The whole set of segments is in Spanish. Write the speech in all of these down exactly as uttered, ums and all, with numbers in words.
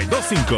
y dos cinco.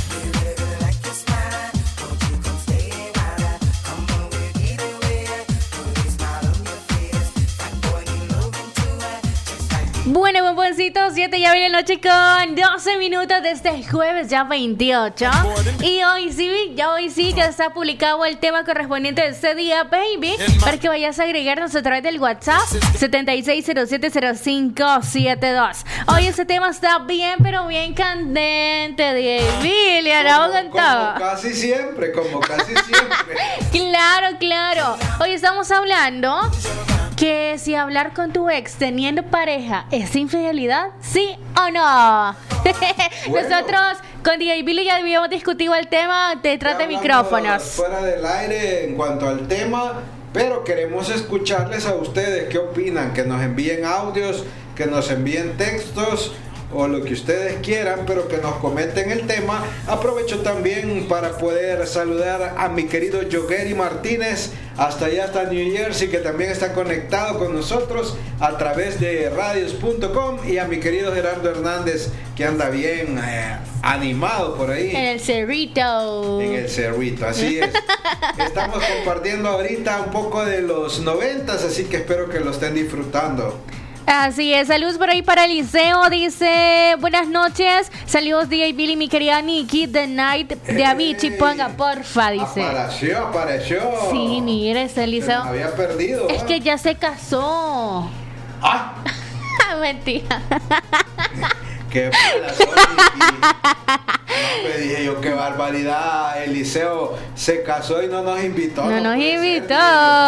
Bueno, bomboncitos, siete ya viene la noche con doce minutos de este jueves ya veintiocho. Y hoy sí, ya hoy sí, ya está publicado el tema correspondiente de ese día, baby. Para que vayas a agregarnos a través del WhatsApp setenta y seis cero siete cero cinco siete dos. Hoy ese tema está bien, pero bien candente, David. Como, como casi siempre, como casi siempre. Claro, claro. Hoy estamos hablando que si hablar con tu ex teniendo pareja es infidelidad, ¿sí o no? Bueno. Nosotros con D J Billy ya habíamos discutido el tema detrás de micrófonos. Fuera del aire en cuanto al tema, pero queremos escucharles a ustedes qué opinan, que nos envíen audios, que nos envíen textos o lo que ustedes quieran, pero que nos comenten el tema. Aprovecho también para poder saludar a mi querido Yogueri Martínez, hasta allá hasta New Jersey, que también está conectado con nosotros a través de radios punto com, y a mi querido Gerardo Hernández, que anda bien eh, animado por ahí. En el cerrito. En el cerrito, así es. Estamos compartiendo ahorita un poco de los noventas, así que espero que lo estén disfrutando. Así es, saludos por ahí para Eliseo, dice, buenas noches, saludos D J Billy, mi querida Nikki, The Night de Avicii, ponga porfa, dice. Apareció, apareció. Sí, mira, ese Eliseo. Se me había perdido. Es ¿eh? que ya se casó. ¡Ah! Mentira. ¡Qué mala soy, Nikki! No, me dije yo, qué barbaridad. Eliseo se casó y no nos invitó. No, no nos invitó.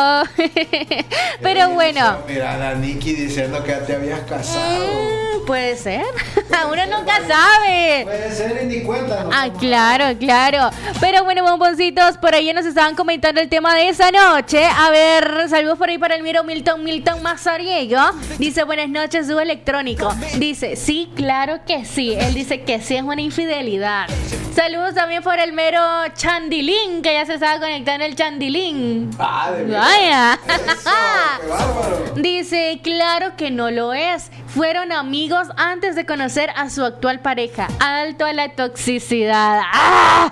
Pero Eliseo, bueno. Mira a la Nikki diciendo que ya te habías casado. Mm, puede ser. Uno nunca sabe. Puede ser y ni cuenta. No, ah, claro, claro. Pero bueno, bomboncitos, por ahí nos estaban comentando el tema de esa noche. A ver, saludos por ahí para el miro Milton, Milton Mazariego. Dice, buenas noches, dúo electrónico. Dice, sí, claro que sí. Él dice que sí es una infidelidad. Saludos también por el mero Chandilín, que ya se estaba conectando el Chandilín. Ah, de Vaya. Eso, qué bárbaro. Dice, claro que no lo es. Fueron amigos antes de conocer a su actual pareja. Alto a la toxicidad. ¡Ah!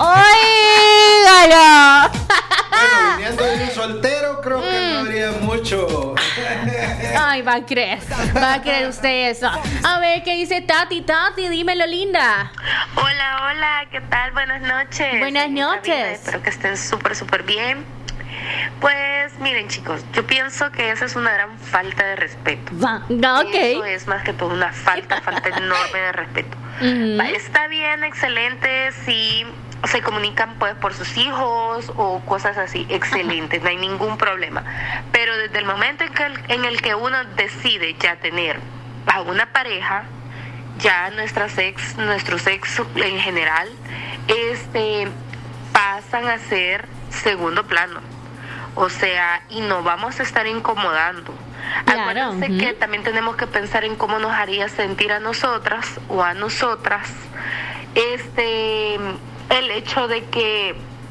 ¡Óigalo! Bueno, viniendo de un soltero, creo que mm. no habría mucho. Ay, va a creer. Va a creer usted eso. A ver, ¿qué dice Tati? Tati, dímelo, linda. Hola, hola, ¿qué tal? Buenas noches. Buenas noches. Sabina, espero que estén súper, súper bien. Pues miren, chicos, yo pienso que esa es una gran falta de respeto. Va, no, ok. Eso es más que todo una falta, falta enorme de respeto. Uh-huh. Va, está bien, excelente, si se comunican pues por sus hijos o cosas así, excelente, no hay ningún problema. Pero desde el momento en, que el, en el que uno decide ya tener a una pareja, ya nuestras ex, nuestros ex en general, este, pasan a ser segundo plano. O sea, y no vamos a estar incomodando. Claro, acuérdense uh-huh. que también tenemos que pensar en cómo nos haría sentir a nosotras o a nosotras este el hecho de que,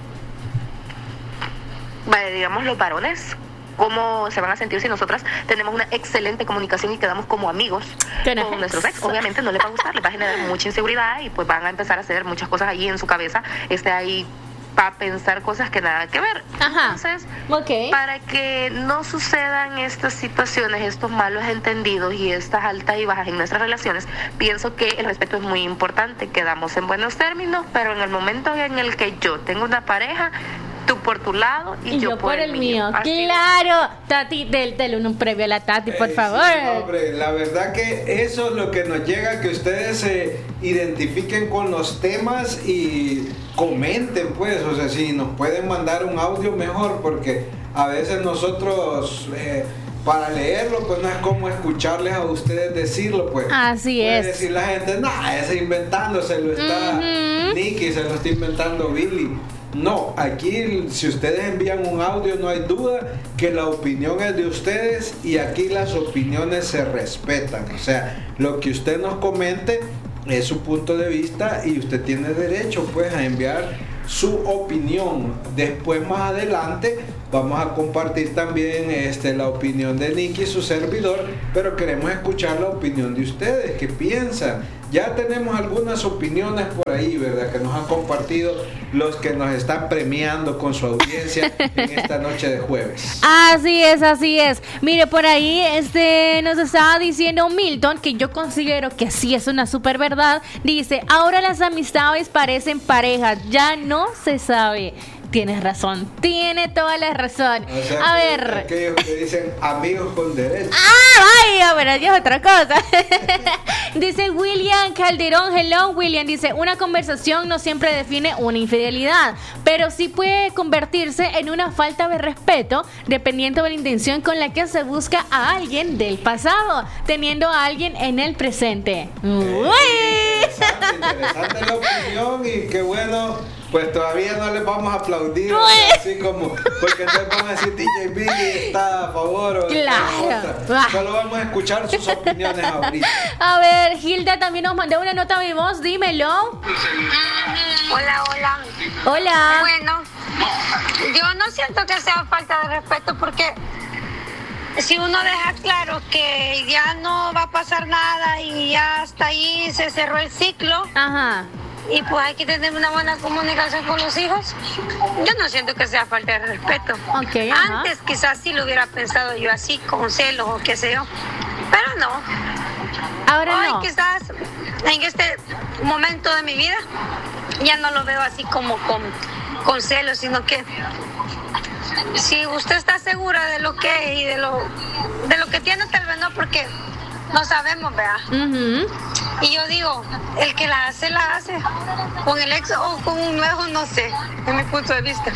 vale, digamos, los varones, cómo se van a sentir si nosotras tenemos una excelente comunicación y quedamos como amigos con es. nuestros ex. Obviamente no les va a gustar, les va a generar mucha inseguridad y pues van a empezar a hacer muchas cosas ahí en su cabeza, este ahí para pensar cosas que nada que ver. Ajá. Entonces, okay. para que no sucedan estas situaciones, estos malos entendidos y estas altas y bajas en nuestras relaciones, pienso que el respeto es muy importante. Quedamos en buenos términos, pero en el momento en el que yo tengo una pareja, tú por tu lado y, y yo, yo por, por el mío. mío. Claro, Tati, del, del un previo a la Tati, por eh, favor. Sí, hombre, la verdad que eso es lo que nos llega, que ustedes se identifiquen con los temas y comenten, pues, o sea, si nos pueden mandar un audio mejor, porque a veces nosotros eh, para leerlo, pues no es como escucharles a ustedes decirlo, pues. Así puede es. decir la gente, nah, ese inventándose lo está uh-huh. Nicky, se lo está inventando Billy. No, aquí si ustedes envían un audio no hay duda que la opinión es de ustedes y aquí las opiniones se respetan. O sea, lo que usted nos comente es su punto de vista y usted tiene derecho pues a enviar su opinión. Después más adelante vamos a compartir también este, la opinión de Nicky, su servidor, pero queremos escuchar la opinión de ustedes, ¿qué piensan? ya tenemos algunas opiniones por ahí, ¿verdad? Que nos han compartido los que nos están premiando con su audiencia en esta noche de jueves. Así es, así es. Mire, por ahí este nos estaba diciendo Milton, que yo considero que sí es una súper verdad. Dice, ahora las amistades parecen parejas, ya no se sabe. Tienes razón, tiene toda la razón. O sea, a que ver. Aquellos que dicen amigos con derecho. ¡Ah, vaya! Pero es otra cosa. Dice William Calderón, hello William. Dice, una conversación no siempre define una infidelidad, pero sí puede convertirse en una falta de respeto dependiendo de la intención con la que se busca a alguien del pasado, teniendo a alguien en el presente. Eh, interesante, interesante la opinión y qué bueno. Pues todavía no les vamos a aplaudir, así como, porque entonces vamos a decir D J Billy está a favor o claro. Está solo vamos a escuchar sus opiniones ahorita. A ver, Hilda también nos mandó una nota de voz, dímelo. Hola, hola. Hola. Bueno, yo no siento que sea falta de respeto porque si uno deja claro que ya no va a pasar nada y ya hasta ahí se cerró el ciclo. Ajá. Y pues hay que tener una buena comunicación con los hijos. Yo no siento que sea falta de respeto. Okay, ajá. Antes quizás sí lo hubiera pensado yo así, con celos o qué sé yo. Pero no. Ahora Hoy no. quizás en este momento de mi vida ya no lo veo así como con, con celos, sino que si usted está segura de lo que es y de lo, de lo que tiene, tal vez no, porque no sabemos, ¿verdad? Uh-huh. Y yo digo, el que la hace, la hace. Con el ex o con un nuevo, no sé, en mi punto de vista.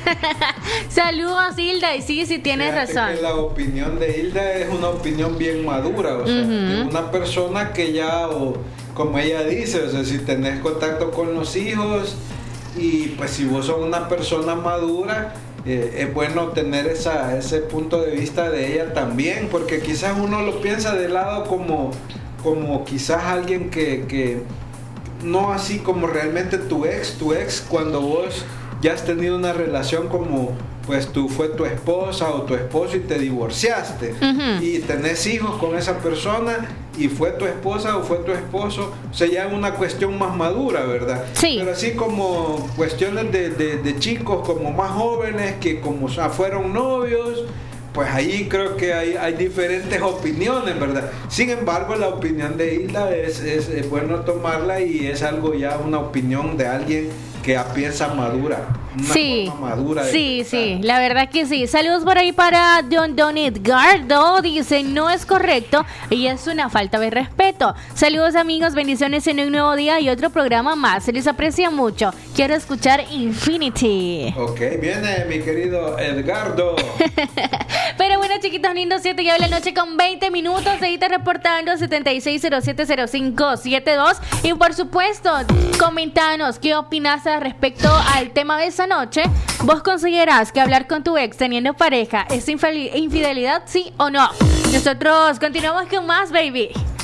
Saludos, Hilda, y sí, sí tienes Fíjate razón. Que la opinión de Hilda es una opinión bien madura, o sea, Uh-huh. de una persona que ya, o, como ella dice, o sea, si tenés contacto con los hijos y pues si vos sos una persona madura, eh, es bueno tener esa, ese punto de vista de ella también, porque quizás uno lo piensa de lado como... como quizás alguien que, que no así como realmente tu ex, tu ex cuando vos ya has tenido una relación como pues tú fue tu esposa o tu esposo y te divorciaste uh-huh. y tenés hijos con esa persona y fue tu esposa o fue tu esposo, o sea ya es una cuestión más madura, ¿verdad? Sí. Pero así como cuestiones de, de, de chicos como más jóvenes que como o sea, fueron novios, pues ahí creo que hay, hay diferentes opiniones, ¿verdad? Sin embargo, la opinión de Hilda es, es, es bueno tomarla y es algo ya, una opinión de alguien que piensa madura. Una sí, forma madura de sí, pensar. sí, la verdad que sí. Saludos por ahí para Don Don Edgardo. Dice, no es correcto y es una falta de respeto. Saludos amigos, bendiciones en un nuevo día y otro programa más. Se les aprecia mucho. Quiero escuchar Infinity. Ok, viene mi querido Edgardo. Pero bueno, chiquitos lindos, siete ya de la noche con veinte minutos. Seguite reportando setenta y seis cero siete cero cinco siete dos. Y por supuesto, comentanos qué opinas respecto al tema de esa noche. ¿Vos considerás que hablar con tu ex teniendo pareja es infidelidad, sí o no? Nosotros continuamos con más, baby.